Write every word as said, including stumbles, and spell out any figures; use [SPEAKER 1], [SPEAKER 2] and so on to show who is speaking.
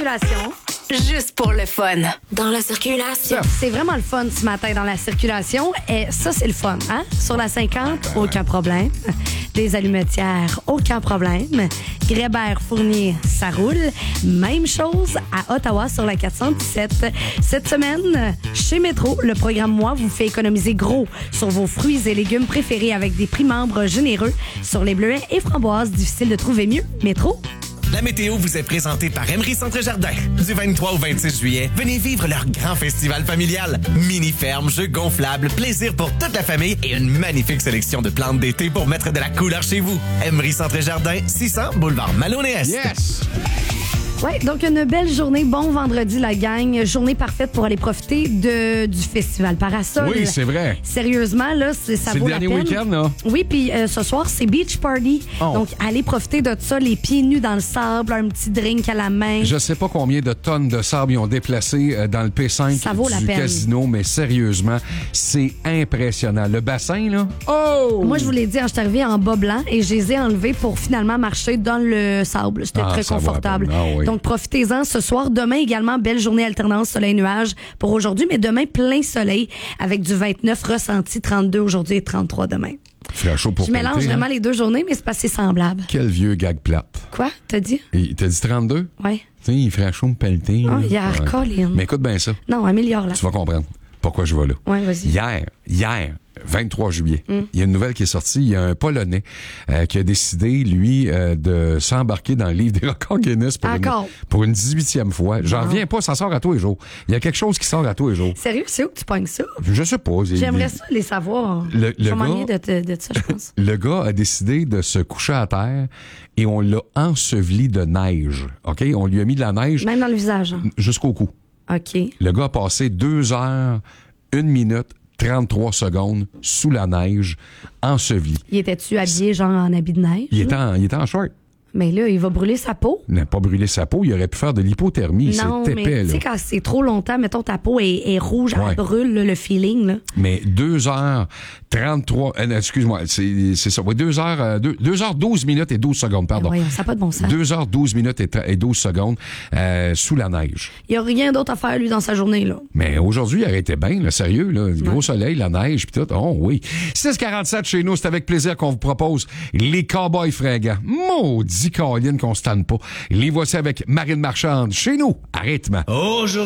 [SPEAKER 1] circulation, juste pour le fun.
[SPEAKER 2] Dans la circulation.
[SPEAKER 1] C'est vraiment le fun ce matin dans la circulation. Et ça, c'est le fun, hein? Sur la cinquante, aucun problème. Des allumetières, aucun problème. Grébert, Fournier, ça roule. Même chose à Ottawa sur la quatre cent dix-sept. Cette semaine, chez Métro, le programme Moi vous fait économiser gros sur vos fruits et légumes préférés avec des prix membres généreux sur les bleuets et framboises. Difficile de trouver mieux. Métro.
[SPEAKER 3] La météo vous est présentée par Emery Centre Jardin. Du vingt-trois au vingt-six juillet, venez vivre leur grand festival familial. Mini-ferme, jeux gonflables, plaisir pour toute la famille et une magnifique sélection de plantes d'été pour mettre de la couleur chez vous. Emery Centre Jardin, six cents, boulevard Maloney-Est.
[SPEAKER 4] Yes!
[SPEAKER 1] Ouais, donc une belle journée. Bon vendredi, la gang. Journée parfaite pour aller profiter de, du Festival Parasol.
[SPEAKER 4] Oui, c'est vrai.
[SPEAKER 1] Sérieusement, là, c'est, ça
[SPEAKER 4] C'est
[SPEAKER 1] vaut
[SPEAKER 4] le
[SPEAKER 1] la
[SPEAKER 4] dernier
[SPEAKER 1] peine.
[SPEAKER 4] week-end, là?
[SPEAKER 1] Oui, puis euh, ce soir, c'est Beach Party.
[SPEAKER 4] Oh.
[SPEAKER 1] Donc, allez profiter de ça, les pieds nus dans le sable, un petit drink à la main.
[SPEAKER 4] Je sais pas combien de tonnes de sable ils ont déplacé euh, dans le P cinq
[SPEAKER 1] Ça vaut la
[SPEAKER 4] du
[SPEAKER 1] peine.
[SPEAKER 4] casino, mais sérieusement, c'est impressionnant. Le bassin, là, oh!
[SPEAKER 1] Moi, je vous l'ai dit, hein, je suis arrivée en bas blanc et je les ai enlevés pour finalement marcher dans le sable. C'était
[SPEAKER 4] Ah,
[SPEAKER 1] très
[SPEAKER 4] ça vaut la
[SPEAKER 1] confortable.
[SPEAKER 4] peine. Ah oui.
[SPEAKER 1] Donc, profitez-en ce soir. Demain également, belle journée alternance soleil-nuage pour aujourd'hui, mais demain, plein soleil avec du vingt-neuf ressenti, trente-deux aujourd'hui et trente-trois demain.
[SPEAKER 4] Fait chaud pour
[SPEAKER 1] Je mélange
[SPEAKER 4] pelleter,
[SPEAKER 1] vraiment
[SPEAKER 4] hein?
[SPEAKER 1] les deux journées, mais c'est pas assez semblable.
[SPEAKER 4] Quel vieux gag plate.
[SPEAKER 1] Quoi? T'as dit?
[SPEAKER 4] Et t'as dit trente-deux?
[SPEAKER 1] Ouais.
[SPEAKER 4] Tu sais, il ferait chaud me pelleter.
[SPEAKER 1] Ah,
[SPEAKER 4] là.
[SPEAKER 1] hier,
[SPEAKER 4] Ouais.
[SPEAKER 1] Colin.
[SPEAKER 4] Mais écoute bien ça.
[SPEAKER 1] Non, améliore-la.
[SPEAKER 4] Tu vas comprendre pourquoi je vais là.
[SPEAKER 1] Ouais, vas-y.
[SPEAKER 4] Hier, hier, vingt-trois juillet, il
[SPEAKER 1] Mm.
[SPEAKER 4] y a une nouvelle qui est sortie. Il y a un Polonais euh, qui a décidé, lui, euh, de s'embarquer dans le livre des records Guinness pour, une,
[SPEAKER 1] Encore?
[SPEAKER 4] pour une dix-huitième fois. J'en
[SPEAKER 1] Ah.
[SPEAKER 4] reviens pas, ça sort à tous les jours. Il y a quelque chose qui sort à tous les jours.
[SPEAKER 1] Sérieux, c'est où que tu pognes ça?
[SPEAKER 4] Je sais pas. il-
[SPEAKER 1] J'aimerais
[SPEAKER 4] il-
[SPEAKER 1] ça les savoir.
[SPEAKER 4] Le-
[SPEAKER 1] Je
[SPEAKER 4] le
[SPEAKER 1] vais m'ennuyer
[SPEAKER 4] gars-
[SPEAKER 1] de, de, de ça, je pense.
[SPEAKER 4] Le gars a décidé de se coucher à terre et on l'a enseveli de neige. OK? On lui a mis de la neige
[SPEAKER 1] Même dans le visage. hein.
[SPEAKER 4] jusqu'au cou.
[SPEAKER 1] OK.
[SPEAKER 4] Le gars a passé deux heures, une minute, trente-trois secondes sous la neige, enseveli.
[SPEAKER 1] Il était-tu habillé genre en habit de neige?
[SPEAKER 4] Il était en, il était en short.
[SPEAKER 1] Mais là, il va brûler sa peau.
[SPEAKER 4] Il n'a pas brûlé sa peau, il aurait pu faire de l'hypothermie.
[SPEAKER 1] Non,
[SPEAKER 4] C'est
[SPEAKER 1] mais
[SPEAKER 4] épais,
[SPEAKER 1] tu
[SPEAKER 4] là.
[SPEAKER 1] sais, quand c'est trop longtemps, mettons, ta peau est, est rouge,
[SPEAKER 4] Ouais.
[SPEAKER 1] elle brûle, là, le feeling, là.
[SPEAKER 4] Mais deux heures trente-trois, euh, excuse-moi, c'est, c'est ça. Ouais, deux heures, euh, deux, deux heures douze minutes et douze secondes, pardon.
[SPEAKER 1] Ben voyons, ça n'a pas de bon sens.
[SPEAKER 4] deux heures douze minutes et, et douze secondes euh, sous la neige.
[SPEAKER 1] Il n'y a rien d'autre à faire, lui, dans sa journée, là.
[SPEAKER 4] Mais aujourd'hui, il aurait été bien, là, sérieux, là. Le gros soleil, la neige, puis tout. Oh oui. six quarante-sept chez nous, c'est avec plaisir qu'on vous propose les Cowboys fringants. Maudit Colin qu'on se tanne pas. Les voici avec Marine Marchande chez nous, à rythme.
[SPEAKER 3] Aujourd'hui.